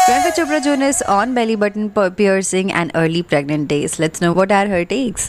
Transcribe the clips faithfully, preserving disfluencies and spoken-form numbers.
Priyanka Chopra Jonas on belly button per- piercing and early pregnant days. Let's know what are her takes.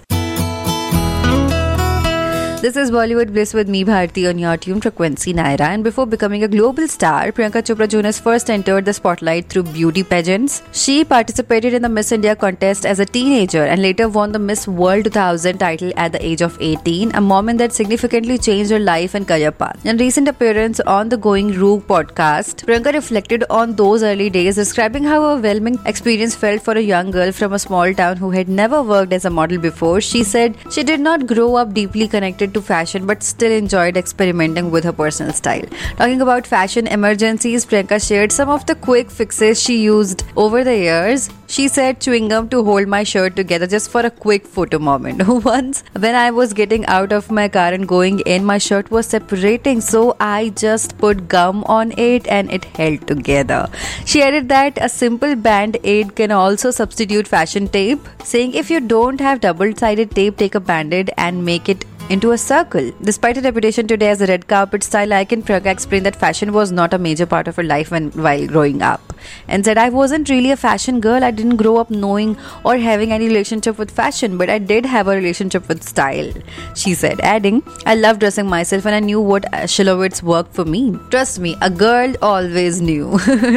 This is Bollywood Bliss with me, Bharti, on your tune frequency Naira. And before becoming a global star, Priyanka Chopra Jonas first entered the spotlight through beauty pageants. She participated in the Miss India contest as a teenager and later won the Miss World two thousand title at the age of eighteen, a moment that significantly changed her life and career path. In recent appearance on the Going Rogue podcast, Priyanka reflected on those early days, describing how overwhelming experience felt for a young girl from a small town who had never worked as a model before. She said she did not grow up deeply connected to fashion but still enjoyed experimenting with her personal style. Talking about fashion emergencies, Priyanka shared some of the quick fixes she used over the years. She said chewing gum to hold my shirt together just for a quick photo moment. Once, when I was getting out of my car and going in, my shirt was separating, so I just put gum on it and it held together. She added that a simple band-aid can also substitute fashion tape, saying if you don't have double-sided tape, take a band-aid and make it into a circle. Despite her reputation today as a red carpet style icon, Priyanka explained that fashion was not a major part of her life when while growing up, and said, I wasn't really a fashion girl. I didn't grow up knowing or having any relationship with fashion, but I did have a relationship with style, she said, adding, I love dressing myself and I knew what silhouettes worked for me. Trust me, a girl always knew.